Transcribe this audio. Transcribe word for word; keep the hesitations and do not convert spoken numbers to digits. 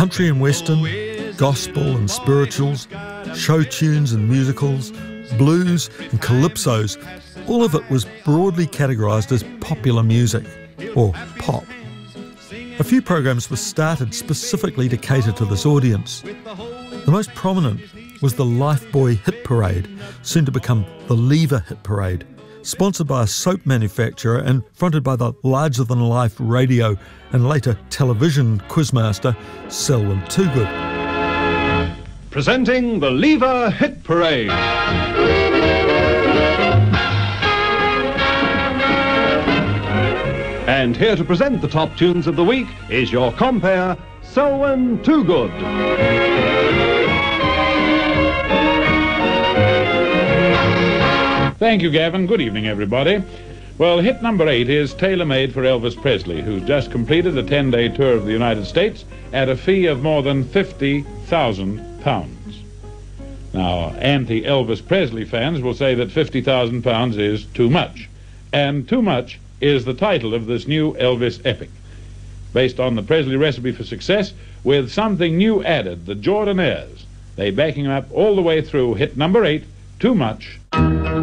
Country and western, gospel and spirituals, show tunes and musicals, blues and calypsos, all of it was broadly categorised as popular music, or pop. A few programs were started specifically to cater to this audience. The most prominent was the Lifebuoy Hit Parade, soon to become the Lever Hit Parade, sponsored by a soap manufacturer and fronted by the larger-than-life radio and later television quizmaster Selwyn Toogood. Presenting the Lever Hit Parade. And here to present the top tunes of the week is your compere, Selwyn Toogood. Thank you, Gavin. Good evening, everybody. Well, hit number eight is tailor-made for Elvis Presley, who's just completed a ten-day tour of the United States at a fee of more than fifty thousand pounds. Now, anti-Elvis Presley fans will say that fifty thousand pounds is too much. And too much is the title of this new Elvis epic, based on the Presley recipe for success, with something new added, the Jordanaires. They backing him up all the way through hit number eight, Too Much,